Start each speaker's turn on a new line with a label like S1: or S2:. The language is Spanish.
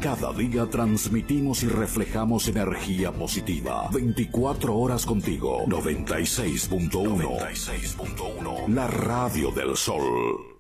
S1: Cada día transmitimos y reflejamos energía positiva. 24 horas contigo. 96.1. La radio del sol.